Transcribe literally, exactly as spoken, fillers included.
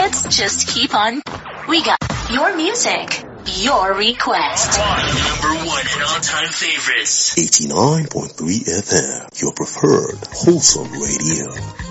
let's just keep on. We got your music, your request. Number one and all-time favorites. eighty-nine point three F M, your preferred wholesome radio.